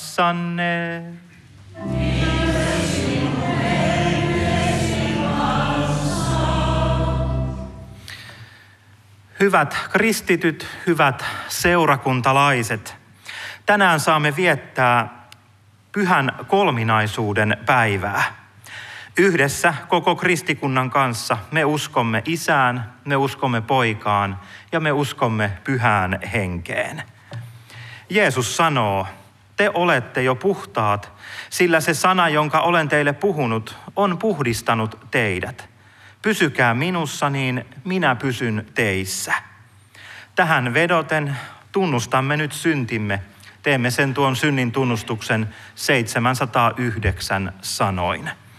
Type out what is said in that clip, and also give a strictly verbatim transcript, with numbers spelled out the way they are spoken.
kanssanne. Hyvät kristityt, hyvät seurakuntalaiset, tänään saamme viettää pyhän kolminaisuuden päivää. Yhdessä koko kristikunnan kanssa me uskomme Isään, me uskomme Poikaan ja me uskomme Pyhään Henkeen. Jeesus sanoo, te olette jo puhtaat, sillä se sana, jonka olen teille puhunut, on puhdistanut teidät. Pysykää minussa, niin minä pysyn teissä. Tähän vedoten tunnustamme nyt syntimme. Teemme sen tuon synnin tunnustuksen seitsemänsataayhdeksän sanoin.